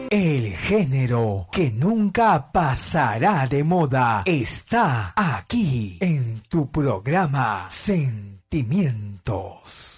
El género que nunca pasará de moda está aquí en tu programa Sentimientos.